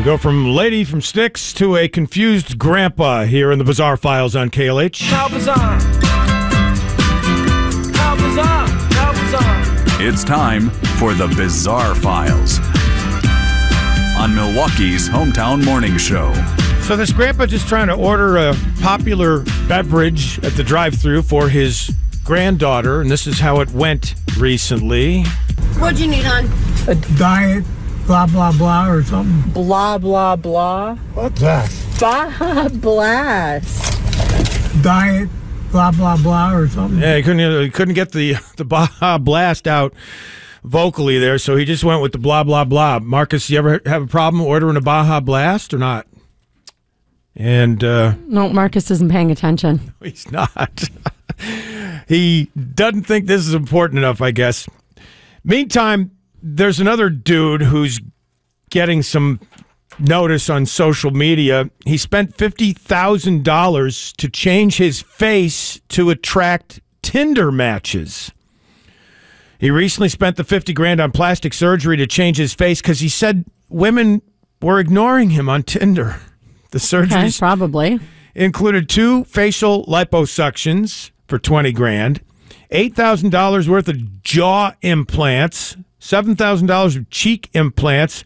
We go from lady from Styx to a confused grandpa here in the Bizarre Files on KLH. How bizarre. How bizarre. How bizarre. It's time for the Bizarre Files on Milwaukee's hometown morning show. So this grandpa just trying to order a popular beverage at the drive-thru for his granddaughter, and this is how it went recently. What'd you need, hon? A diet, blah, blah, blah, or something. Blah, blah, blah. What's that? Baja Blast. Diet, blah, blah, blah, or something. Yeah, he couldn't get the Baja Blast out vocally there, so he just went with the blah, blah, blah. Marcus, you ever have a problem ordering a Baja Blast or not? And no, Marcus isn't paying attention. He's not. He doesn't think this is important enough, I guess. Meantime, there's another dude who's getting some notice on social media. He spent $50,000 to change his face to attract Tinder matches. He recently spent the $50,000 on plastic surgery to change his face because he said women were ignoring him on Tinder. The surgeries probably included 2 facial liposuctions for $20,000, $8,000 worth of jaw implants, $7,000 of cheek implants,